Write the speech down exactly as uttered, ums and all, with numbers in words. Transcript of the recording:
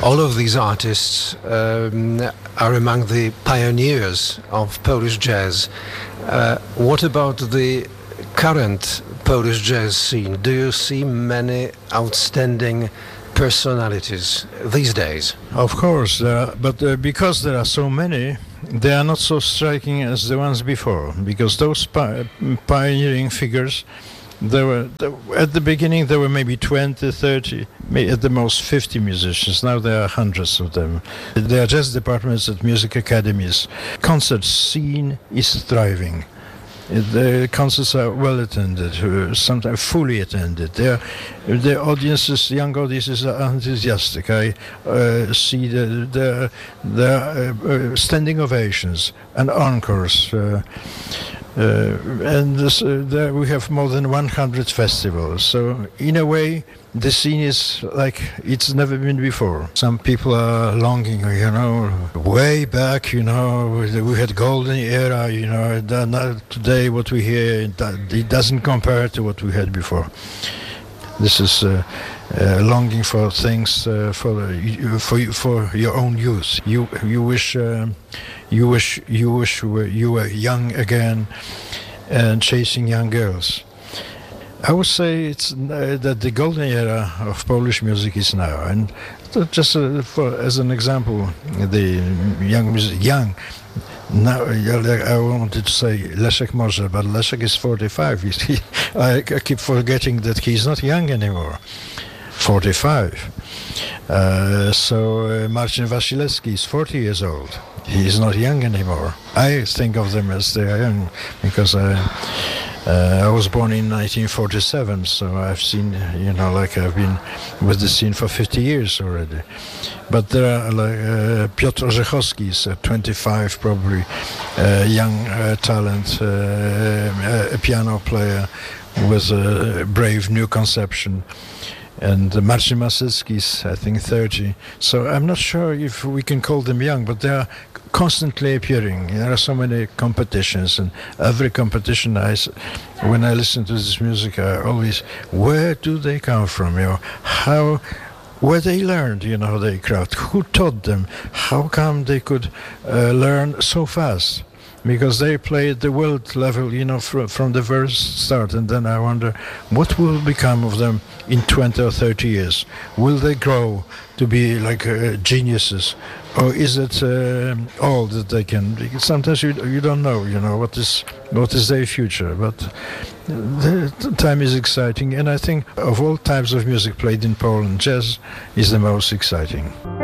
all of these artists um, are among the pioneers of Polish jazz. Uh, what about the current Polish jazz scene? Do you see many outstanding personalities these days? Of course, uh, but uh, because there are so many, they are not so striking as the ones before, because those pi- pioneering figures, there were at the beginning there were maybe twenty, thirty, maybe at the most fifty musicians. Now there are hundreds of them. There are jazz departments at music academies. Concert scene is thriving. The concerts are well attended, uh, sometimes fully attended. Their, the audiences, young audiences, are enthusiastic. I uh, see the, the, the uh, uh, standing ovations and encores. Uh, uh, and this, uh, there we have more than one hundred festivals. So in a way, the scene is like it's never been before. Some people are longing, you know, way back, you know, we had golden era, you know, today what we hear, it doesn't compare to what we had before. This is uh, uh, longing for things uh, for uh, for for your own youth. You you wish uh, you wish you wish you were young again and chasing young girls. I would say it's uh, that the golden era of Polish music is now, and just uh, for as an example, the young music, young. Now I wanted to say Leszek Mosher, but Leszek is forty-five. He, I, I keep forgetting that he's not young anymore. forty-five. Uh, so uh, Marcin Wasilewski is forty years old. He is not young anymore. I think of them as they are young because I. Uh, I was born in nineteen forty-seven, so I've seen, you know, like I've been with the scene for fifty years already. But there are like uh, Piotr Orzechowski is uh, twenty-five, probably, uh, young uh, talent, uh, a piano player with a brave new conception. And uh, Marcin Masecki is, I think, thirty. So I'm not sure if we can call them young, but they are constantly appearing. There are so many competitions, and every competition, I, when I listen to this music, I always, where do they come from? You know, how, where they learned, you know, their craft, who taught them, how come they could uh, learn so fast? Because they play at the world level, you know, fr- from the very start. And then I wonder, what will become of them in twenty or thirty years? Will they grow to be like uh, geniuses? Or is it uh, all that they can? Because sometimes you you don't know, you know, what is what is their future. But the, the time is exciting. And I think of all types of music played in Poland, jazz is the most exciting.